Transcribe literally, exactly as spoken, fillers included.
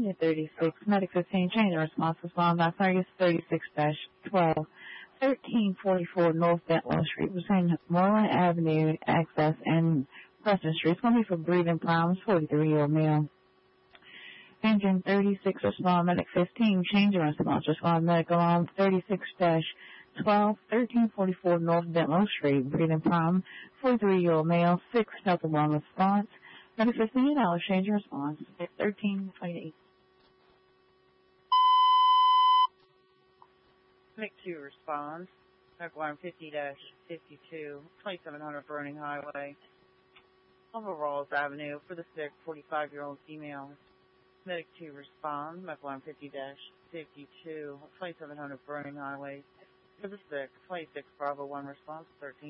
Engine thirty-six, Medic fifteen, change in response, respond by Fergus thirty-six dash twelve, thirteen forty-four North Bentlow Street, between Moreland Avenue, Access, and Preston Street. It's going to be for breathing problems, forty-three-year-old male. Engine thirty-six, respond, Medic fifteen, change in response, respond, Medic alarm thirty-six dash twelve, thirteen forty-four North Bentlow Street, breathing problem, forty-three-year-old male, six health alarm response. Medic fifteen, I'll change your response, thirteen twenty-eight. Medic two responds. Medic alarm fifty dash fifty-two, twenty-seven hundred Burning Highway, off of Rawls Avenue, for the sick forty-five-year-old female. Medic two responds. Medic alarm fifty dash fifty-two, twenty-seven hundred Burning Highway, for the sick twenty-six Bravo one response, thirteen